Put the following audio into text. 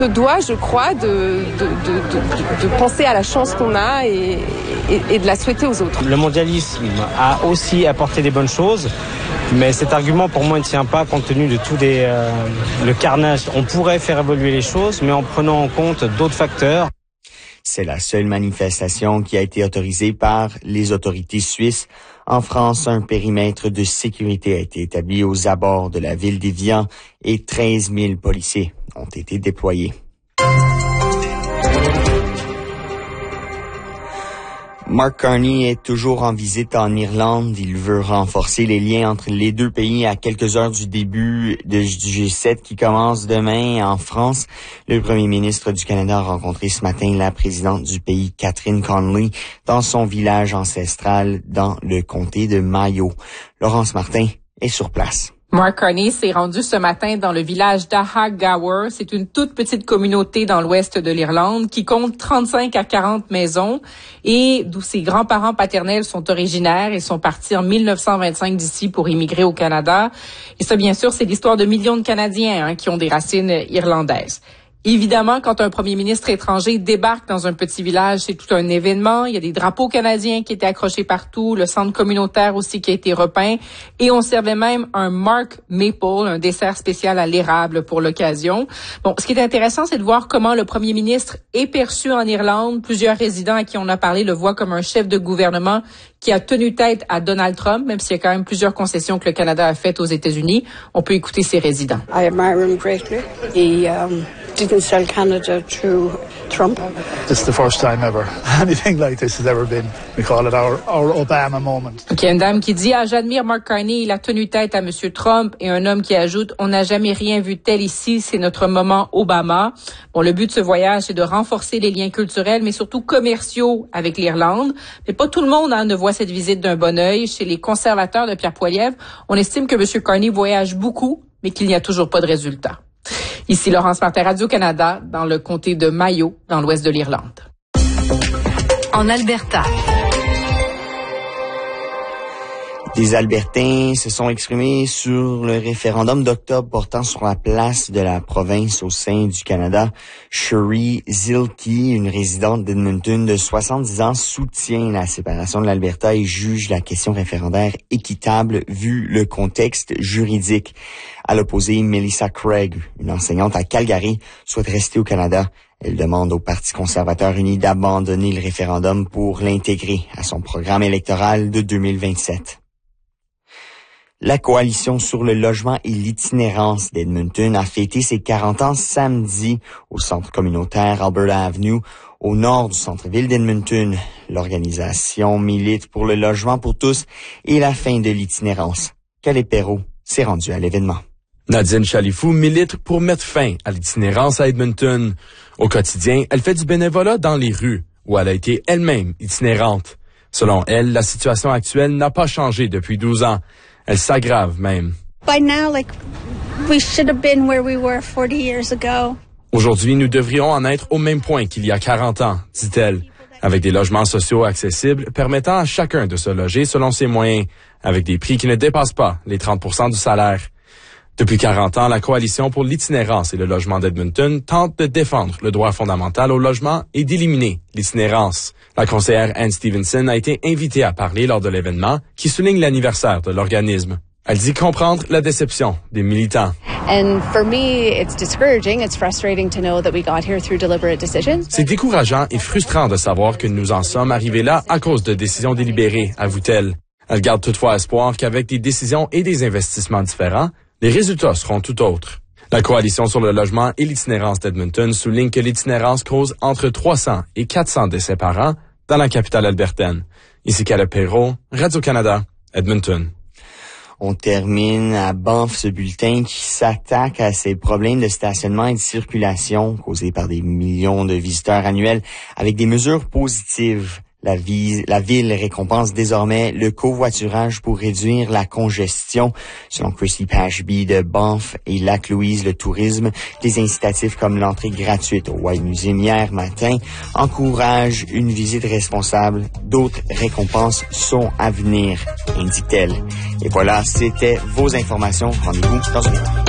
On doit, je crois, de penser à la chance qu'on a et de la souhaiter aux autres. Le mondialisme a aussi apporté des bonnes choses, mais cet argument pour moi ne tient pas compte tenu de tout le carnage. On pourrait faire évoluer les choses, mais en prenant en compte d'autres facteurs. C'est la seule manifestation qui a été autorisée par les autorités suisses. En France, un périmètre de sécurité a été établi aux abords de la ville d'Évian et 13 000 policiers ont été déployés. Mark Carney est toujours en visite en Irlande. Il veut renforcer les liens entre les deux pays à quelques heures du début du G7 qui commence demain en France. Le premier ministre du Canada a rencontré ce matin la présidente du pays, Catherine Connolly, dans son village ancestral dans le comté de Mayo. Laurence Martin est sur place. Mark Carney s'est rendu ce matin dans le village d'Ahaggower. C'est une toute petite communauté dans l'ouest de l'Irlande qui compte 35 à 40 maisons et d'où ses grands-parents paternels sont originaires et sont partis en 1925 d'ici pour immigrer au Canada. Et ça, bien sûr, c'est l'histoire de millions de Canadiens qui ont des racines irlandaises. Évidemment, quand un premier ministre étranger débarque dans un petit village, c'est tout un événement. Il y a des drapeaux canadiens qui étaient accrochés partout, le centre communautaire aussi qui a été repeint. Et on servait même un Mark Maple, un dessert spécial à l'érable pour l'occasion. Bon, ce qui est intéressant, c'est de voir comment le premier ministre est perçu en Irlande. Plusieurs résidents à qui on a parlé le voient comme un chef de gouvernement qui a tenu tête à Donald Trump, même s'il y a quand même plusieurs concessions que le Canada a faites aux États-Unis. On peut écouter ses résidents. I admire him greatly. He didn't sell Canada through Trump. It's the first time ever anything like this has ever been. We call it our Obama moment. Il y a une dame qui dit « J'admire Mark Carney, il a tenu tête à M. Trump. » Et un homme qui ajoute « On n'a jamais rien vu tel ici, c'est notre moment Obama. » Bon, le but de ce voyage, c'est de renforcer les liens culturels, mais surtout commerciaux avec l'Irlande. Mais pas tout le monde ne voit cette visite d'un bon œil. Chez les conservateurs de Pierre Poilievre, on estime que M. Carney voyage beaucoup, mais qu'il n'y a toujours pas de résultat. Ici Laurence Martin, Radio-Canada, dans le comté de Mayo, dans l'ouest de l'Irlande. En Alberta. Des Albertains se sont exprimés sur le référendum d'octobre portant sur la place de la province au sein du Canada. Sherry Zilke, une résidente d'Edmonton de 70 ans, soutient la séparation de l'Alberta et juge la question référendaire équitable vu le contexte juridique. À l'opposé, Melissa Craig, une enseignante à Calgary, souhaite rester au Canada. Elle demande au Parti conservateur uni d'abandonner le référendum pour l'intégrer à son programme électoral de 2027. La coalition sur le logement et l'itinérance d'Edmonton a fêté ses 40 ans samedi au centre communautaire Alberta Avenue, au nord du centre-ville d'Edmonton. L'organisation milite pour le logement pour tous et la fin de l'itinérance. Calais Perrault s'est rendu à l'événement. Nadine Chalifou milite pour mettre fin à l'itinérance à Edmonton. Au quotidien, elle fait du bénévolat dans les rues, où elle a été elle-même itinérante. Selon elle, la situation actuelle n'a pas changé depuis 12 ans. Elle s'aggrave même. By now, we should have been where we were 40 years ago. Aujourd'hui, nous devrions en être au même point qu'il y a 40 ans, dit-elle, avec des logements sociaux accessibles permettant à chacun de se loger selon ses moyens, avec des prix qui ne dépassent pas les 30% du salaire. Depuis 40 ans, la Coalition pour l'itinérance et le logement d'Edmonton tente de défendre le droit fondamental au logement et d'éliminer l'itinérance. La conseillère Anne Stevenson a été invitée à parler lors de l'événement qui souligne l'anniversaire de l'organisme. Elle dit comprendre la déception des militants. C'est décourageant et frustrant de savoir que nous en sommes arrivés là à cause de décisions délibérées, avoue-t-elle. Elle garde toutefois espoir qu'avec des décisions et des investissements différents, les résultats seront tout autres. La Coalition sur le logement et l'itinérance d'Edmonton souligne que l'itinérance cause entre 300 et 400 décès par an dans la capitale albertaine. Ici Calais Perrault, Radio-Canada, Edmonton. On termine à Banff ce bulletin qui s'attaque à ces problèmes de stationnement et de circulation causés par des millions de visiteurs annuels avec des mesures positives. La ville récompense désormais le covoiturage pour réduire la congestion. Selon Christy Pashby de Banff et Lac-Louise, le tourisme, des incitatifs comme l'entrée gratuite au White Museum hier matin encouragent une visite responsable. D'autres récompenses sont à venir, indique-t-elle. Et voilà, c'était vos informations. Rendez-vous dans une heure.